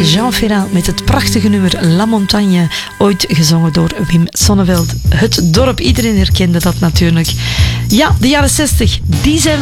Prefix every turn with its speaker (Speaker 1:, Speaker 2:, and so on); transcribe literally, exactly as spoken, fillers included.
Speaker 1: Jean Ferrand met het prachtige nummer La Montagne, ooit gezongen door Wim Sonneveld. Het dorp, iedereen herkende dat natuurlijk. Ja, de jaren zestig, die zijn